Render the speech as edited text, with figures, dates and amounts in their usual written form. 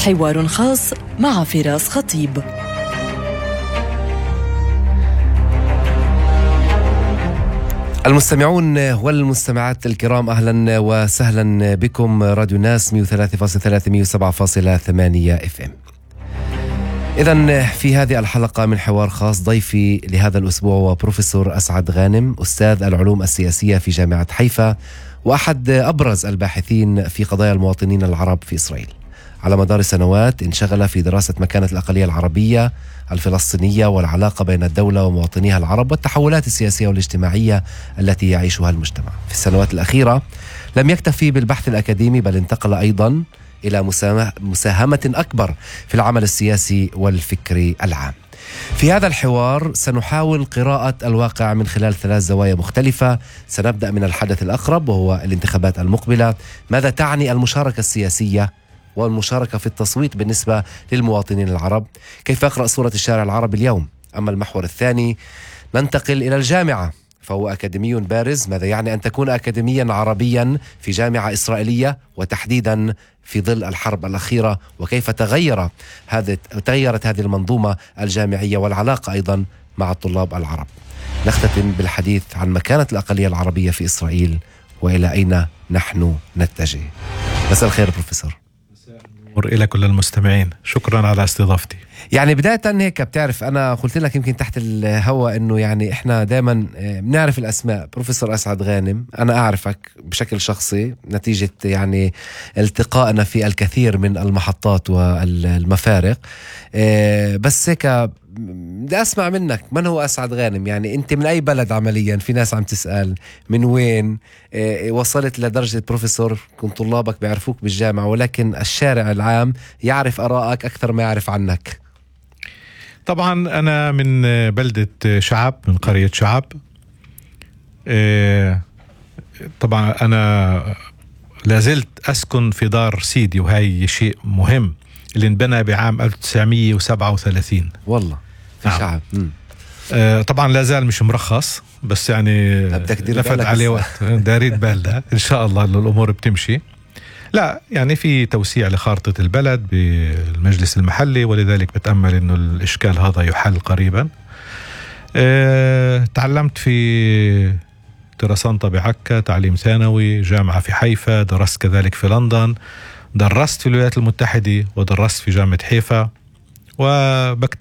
حوار خاص مع فراس خطيب. المستمعون والمستمعات الكرام، أهلا وسهلا بكم. راديو الناس 103.3 107.8 FM. إذن في هذه الحلقة من حوار خاص، ضيفي لهذا الأسبوع هو بروفيسور أسعد غانم، أستاذ العلوم السياسية في جامعة حيفا، وأحد أبرز الباحثين في قضايا المواطنين العرب في إسرائيل. على مدار سنوات انشغل في دراسة مكانة الأقلية العربية الفلسطينية والعلاقة بين الدولة ومواطنيها العرب والتحولات السياسية والاجتماعية التي يعيشها المجتمع. في السنوات الأخيرة لم يكتفي بالبحث الأكاديمي، بل انتقل أيضا إلى مساهمة أكبر في العمل السياسي والفكري العام. في هذا الحوار سنحاول قراءة الواقع من خلال 3 زوايا مختلفة. سنبدأ من الحدث الأقرب وهو الانتخابات المقبلة. ماذا تعني المشاركة السياسية والمشاركة في التصويت بالنسبة للمواطنين العرب؟ كيف يقرأ صورة الشارع العربي اليوم؟ أما المحور الثاني ننتقل إلى الجامعة، فهو أكاديمي بارز. ماذا يعني أن تكون أكاديميا عربيا في جامعة إسرائيلية، وتحديدا في ظل الحرب الأخيرة، وكيف تغيرت هذه المنظومة الجامعية والعلاقة أيضا مع الطلاب العرب. نختتم بالحديث عن مكانة الأقلية العربية في إسرائيل وإلى أين نحن نتجه. مساء الخير بروفيسور. إلى كل المستمعين، شكرا على استضافتي. يعني بداية هيك، بتعرف أنا قلت لك يمكن تحت الهواء إنه يعني إحنا دائما بنعرف الأسماء. بروفيسور أسعد غانم، أنا أعرفك بشكل شخصي نتيجة يعني التقائنا في الكثير من المحطات والمفارق، بس هيك بدي أسمع منك، من هو أسعد غانم؟ يعني أنت من أي بلد عمليا؟ في ناس عم تسأل من وين وصلت لدرجة بروفيسور، كنت طلابك بيعرفوك بالجامعة ولكن الشارع العام يعرف آرائك أكثر ما يعرف عنك. طبعا أنا من بلدة شعب، من قرية شعب. طبعا أنا لازلت أسكن في دار سيدي، وهي شيء مهم اللي انبنى بعام 1937. والله في نعم. شعب. طبعا لا زال مش مرخص، بس يعني لفت عليه وقت داريت بالده. إن شاء الله الأمور بتمشي. لا يعني في توسيع لخارطة البلد بالمجلس المحلي، ولذلك بتأمل إنه الإشكال هذا يحل قريبا. تعلمت في ترسانطة بعكا تعليم ثانوي، جامعة في حيفا، درست كذلك في لندن، درست في الولايات المتحدة ودرست في جامعة حيفا، وبكتب